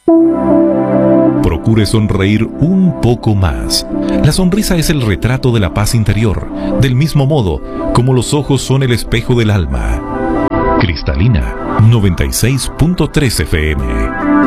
Procure sonreír un poco más. La sonrisa es el retrato de la paz interior, del mismo modo como los ojos son el espejo del alma. Cristalina 96.3 FM.